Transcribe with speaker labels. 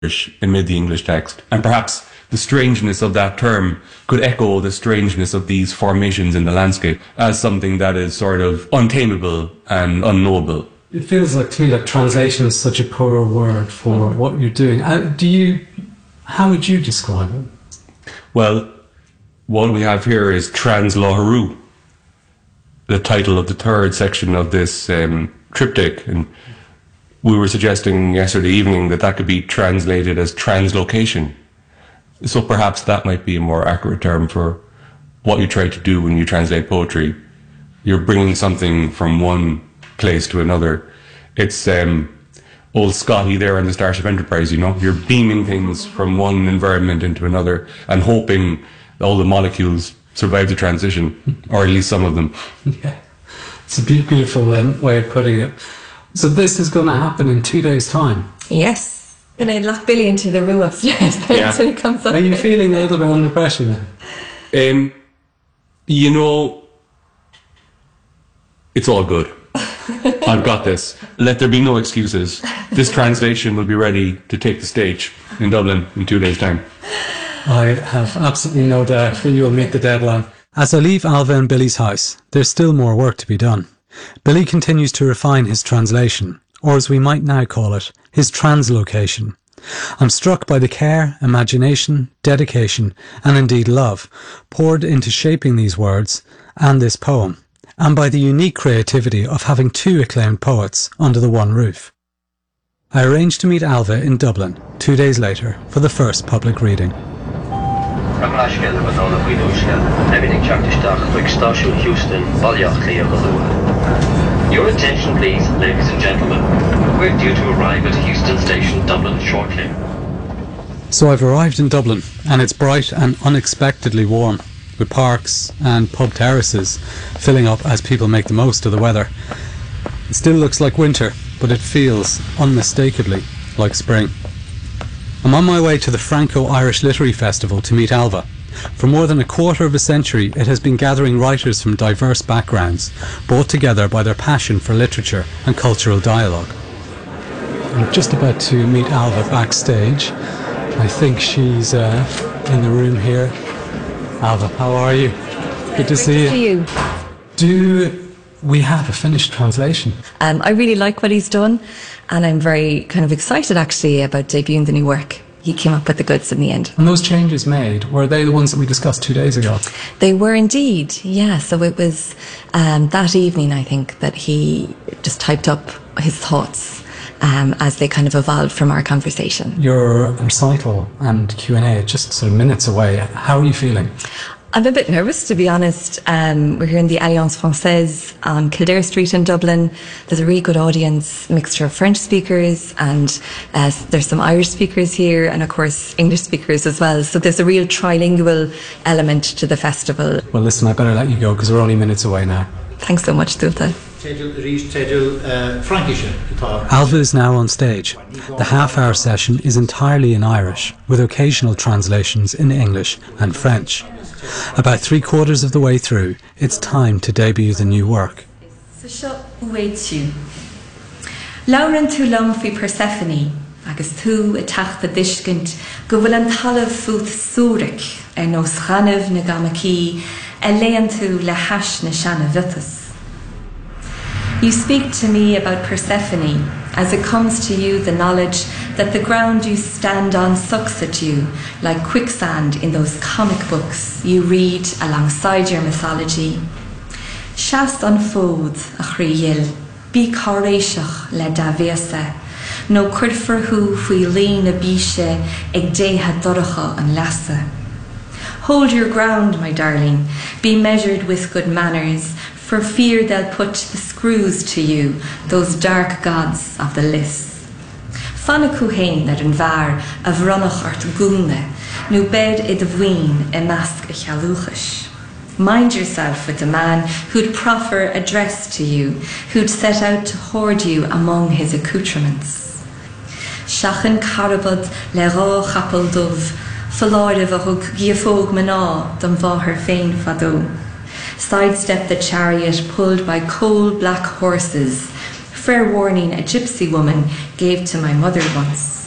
Speaker 1: amid the English text. And perhaps the strangeness of that term could echo the strangeness of these formations in the landscape as something that is sort of untamable and unknowable.
Speaker 2: It feels like to me like translation is such a poor word for what you're doing. How would you describe it?
Speaker 1: Well, what we have here is Trans-Loharu, the title of the third section of this triptych, and we were suggesting yesterday evening that could be translated as translocation. So perhaps that might be a more accurate term for what you try to do when you translate poetry. You're bringing something from one place to another. It's old Scotty there on the Starship Enterprise, you know. You're beaming things from one environment into another and hoping all the molecules survive the transition, or at least some of them.
Speaker 2: Yeah, it's a beautiful way of putting it. So this is going to happen in 2 days' time?
Speaker 3: Yes. I'm going to lock Billy into the room upstairs until he comes up.
Speaker 2: Are you feeling a little bit under pressure now?
Speaker 1: You know, it's all good. I've got this. Let there be no excuses. This translation will be ready to take the stage in Dublin in 2 days' time.
Speaker 2: I have absolutely no doubt that you will meet the deadline. As I leave Alva and Billy's house, there's still more work to be done. Billy continues to refine his translation, or as we might now call it, his translocation. I'm struck by the care, imagination, dedication, and indeed love poured into shaping these words and this poem, and by the unique creativity of having two acclaimed poets under the one roof. I arranged to meet Alva in Dublin 2 days later for the first public reading.
Speaker 4: Your attention please, ladies and gentlemen. We're due to arrive at Heuston Station, Dublin shortly.
Speaker 2: So I've arrived in Dublin, and it's bright and unexpectedly warm, with parks and pub terraces filling up as people make the most of the weather. It still looks like winter, but it feels unmistakably like spring. I'm on my way to the Franco-Irish Literary Festival to meet Alva. For more than a quarter of a century, it has been gathering writers from diverse backgrounds, brought together by their passion for literature and cultural dialogue. I'm just about to meet Alva backstage. I think she's in the room here. Alva, how are you? Good to see you. Do we have a finished translation?
Speaker 3: I really like what he's done, and I'm very kind of excited actually about debuting the new work. He came up with the goods in the end.
Speaker 2: And those changes made, were they the ones that we discussed 2 days ago?
Speaker 3: They were indeed, yeah. So it was that evening, I think, that he just typed up his thoughts as they kind of evolved from our conversation.
Speaker 2: Your recital and Q&A just sort of minutes away. How are you feeling?
Speaker 3: I'm a bit nervous, to be honest. We're here in the Alliance Française on Kildare Street in Dublin. There's a really good audience, mixture of French speakers, and there's some Irish speakers here, and of course English speakers as well. So there's a real trilingual element to the festival.
Speaker 2: Well, listen, I better let you go because we're only minutes away now.
Speaker 3: Thanks so much, Dúlta.
Speaker 2: Alva is now on stage. The half-hour session is entirely in Irish, with occasional translations in English and French. About 3/4 of the way through, it's time to debut the new work.
Speaker 5: Lauren tú lom fi Persephone, agus tú a tachta discint, go bhfuil an talamh fut súric nos chanamh na gamachí, lean tú le hash na seanna vitas. You speak to me about Persephone as it comes to you the knowledge that the ground you stand on sucks at you like quicksand in those comic books you read alongside your mythology. Shast an fód a chríil, bí choréiseach le davéasa, no cuirfirthú faoi lín a bíse ag détha doracha an lasa. Hold your ground, my darling, be measured with good manners, for fear they'll put the screws to you, those dark gods of the list. Fanna cuhain ar an bhar a bhronnach ort gúna, nó bed I bhhain I measc a chealúchas. Mind yourself with the man who'd proffer a dress to you, who'd set out to hoard you among his accoutrements. Shachan carabad le rá chapel dove, faláir a bhug giafóg maná dom bháthar féin fadó. Sidestep the chariot pulled by coal black horses. Fair warning a gypsy woman gave to my mother once.